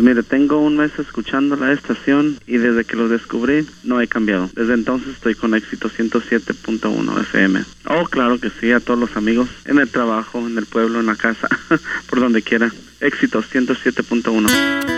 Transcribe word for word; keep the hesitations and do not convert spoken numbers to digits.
mire, tengo un mes escuchando la estación y desde que lo descubrí no he cambiado. Desde entonces estoy con Éxito ciento siete punto uno F M. Oh, claro que sí, a todos los amigos, en el trabajo, en el pueblo, en la casa, por donde quiera. Éxito ciento siete punto uno.